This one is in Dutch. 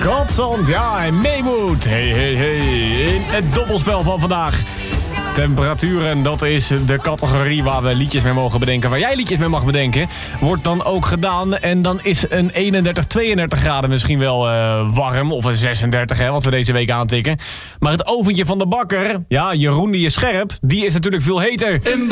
Godsond, ja, en Maywood. Hey. In het dobbelspel van vandaag. Temperaturen, dat is de categorie waar we liedjes mee mogen bedenken. Waar jij liedjes mee mag bedenken, wordt dan ook gedaan. En dan is een 31, 32 graden misschien wel warm. Of een 36, hè, wat we deze week aantikken. Maar het oventje van de bakker, ja, Jeroen die is scherp, die is natuurlijk veel heter.